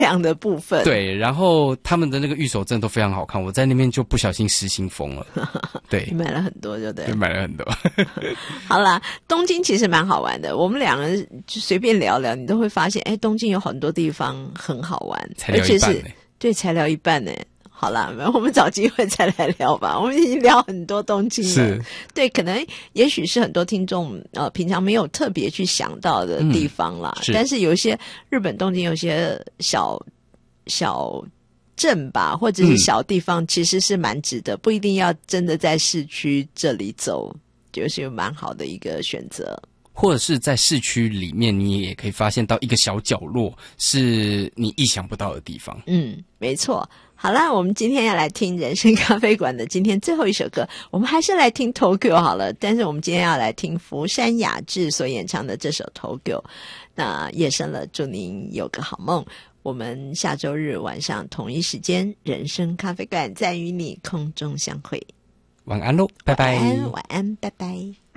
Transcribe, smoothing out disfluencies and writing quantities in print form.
亮的部分。 对，然后他们的那个玉手真的都非常好看，我在那边就不小心失心疯了。对， 你买了很多就对了， 就买了很多。 好啦，东京其实蛮好玩的，我们两个人就随便聊聊，你都会发现，东京有很多地方很好玩， 才聊一半而且是对，才聊一半呢。好啦，我们找机会再来聊吧。我们已经聊很多东京了， 是， 对，可能也许是很多听众平常没有特别去想到的地方啦。但是有一些日本东京有些小镇吧，或者是小地方，其实是蛮值得，不一定要真的在市区这里走，就是蛮好的一个选择。 或者是在市区里面，你也可以发现到一个小角落是你意想不到的地方。 没错。好啦，我们今天要来听人生咖啡馆的今天最后一首歌，我们还是来听 Tokyo 好了，但是我们今天要来听福山雅治所演唱的这首 Tokyo。那夜深了，祝您有个好梦。我们下周日晚上同一时间，人生咖啡馆再与你空中相会。 晚安喽，拜拜。 晚安，拜拜。